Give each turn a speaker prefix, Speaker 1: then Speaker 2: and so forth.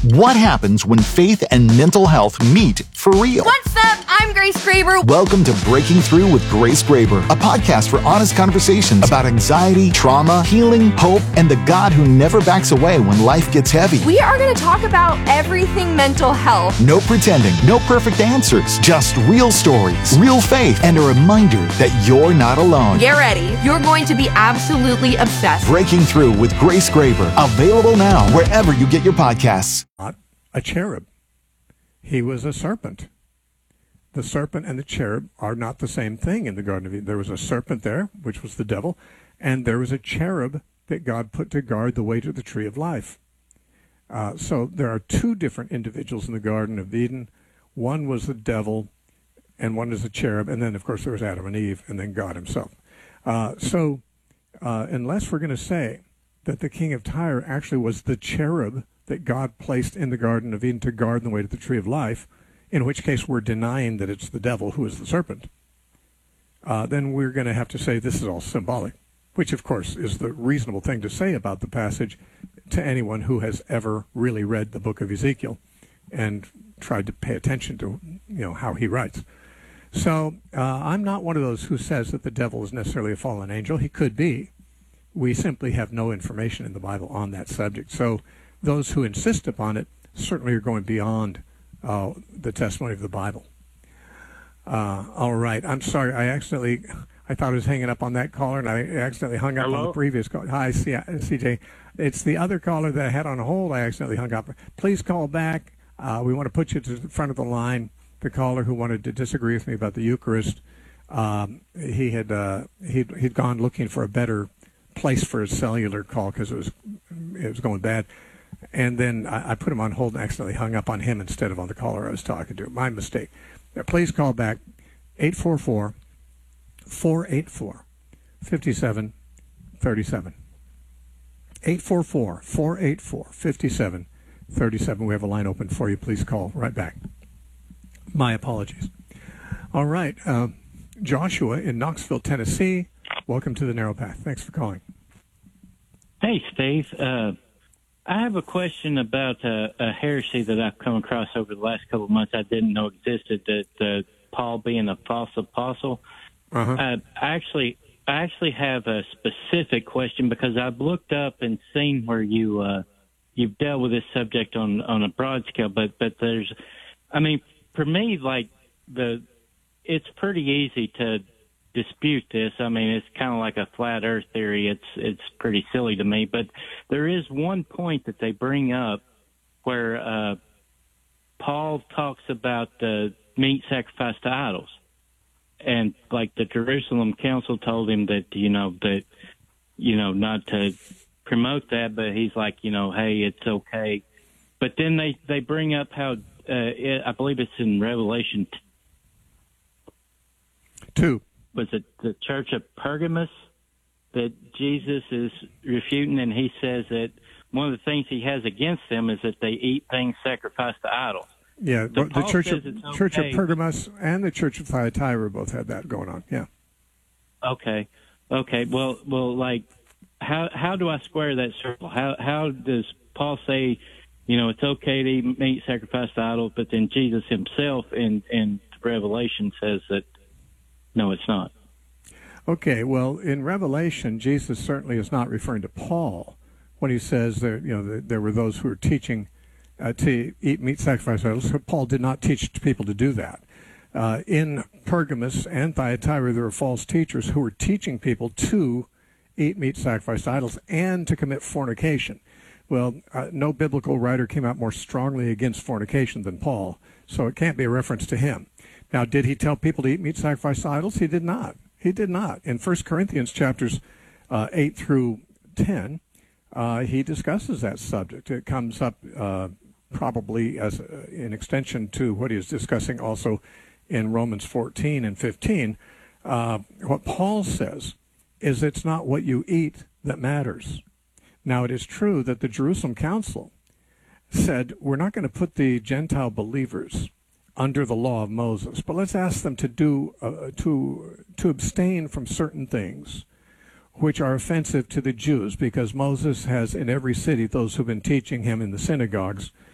Speaker 1: What happens when faith and mental health meet for real?
Speaker 2: What's up? I'm Grace Graber.
Speaker 1: Welcome to Breaking Through with Grace Graber, a podcast for honest conversations about anxiety, trauma, healing, hope, and the God who never backs away when life gets heavy.
Speaker 2: We are going to talk about everything mental health.
Speaker 1: No pretending, no perfect answers, just real stories, real faith, and a reminder that you're not alone.
Speaker 2: Get ready. You're going to be absolutely obsessed.
Speaker 1: Breaking Through with Grace Graber, available now wherever you get your podcasts.
Speaker 3: Not a cherub. He was a serpent. The serpent and the cherub are not the same thing in the Garden of Eden. There was a serpent there, which was the devil, and there was a cherub that God put to guard the way to the tree of life. So there are two different individuals in the Garden of Eden. One was the devil, and one is a cherub, and then, of course, there was Adam and Eve, and then God himself. So unless we're going to say that the king of Tyre actually was the cherub that God placed in the Garden of Eden to guard the way to the tree of life, in which case we're denying that it's the devil who is the serpent, then we're going to have to say this is all symbolic, which, of course, is the reasonable thing to say about the passage to anyone who has ever really read the book of Ezekiel and tried to pay attention to, how he writes. So I'm not one of those who says that the devil is necessarily a fallen angel. He could be. We simply have no information in the Bible on that subject. So those who insist upon it certainly are going beyond the testimony of the Bible. All right. I'm sorry. I thought I was hanging up on that caller, and I accidentally hung up on the previous caller. Hi, CJ. It's the other caller that I had on hold. I accidentally hung up. Please call back. We want to put you to the front of the line. The caller who wanted to disagree with me about the Eucharist, he'd gone looking for a better place for his cellular call because it was going bad. And then I put him on hold and accidentally hung up on him instead of on the caller I was talking to. My mistake. Please call back 844-484-5737. 844-484-5737. We have a line open for you. Please call right back. My apologies. All right. Joshua in Knoxville, Tennessee. Welcome to the Narrow Path. Thanks for calling.
Speaker 4: Hey, Steve. I have a question about a heresy that I've come across over the last couple of months I didn't know existed, that Paul being a false apostle. I actually have a specific question because I've looked up and seen where you've dealt with this subject on a broad scale, but there's, for me, it's pretty easy to dispute this. It's kind of like a flat earth theory. It's pretty silly to me, but there is one point that they bring up where Paul talks about the meat sacrificed to idols, and like the Jerusalem Council told him that not to promote that, but he's like, hey, it's okay. But then they bring up how I believe it's in Revelation 2. Was it the church of Pergamos that Jesus is refuting? And he says that one of the things he has against them is that they eat things sacrificed to idols.
Speaker 3: Yeah,
Speaker 4: so
Speaker 3: the church of Pergamos and the church of Thyatira both had that going on. Yeah.
Speaker 4: Okay. Well, like, how do I square that circle? How does Paul say, it's okay to eat meat sacrificed to idols, but then Jesus himself in Revelation says that no, it's not.
Speaker 3: Okay, well, in Revelation, Jesus certainly is not referring to Paul when he says that there were those who were teaching to eat meat sacrificed to idols. So Paul did not teach people to do that. In Pergamos and Thyatira, there were false teachers who were teaching people to eat meat sacrificed to idols and to commit fornication. Well, no biblical writer came out more strongly against fornication than Paul, so it can't be a reference to him. Now, did he tell people to eat meat sacrificed to idols? He did not. He did not. In 1 Corinthians chapters 8 through 10, he discusses that subject. It comes up probably as an extension to what he is discussing also in Romans 14 and 15. What Paul says is it's not what you eat that matters. Now, it is true that the Jerusalem Council said we're not going to put the Gentile believers under the law of Moses, but let's ask them to to abstain from certain things which are offensive to the Jews, because Moses has in every city those who've been teaching him in the synagogues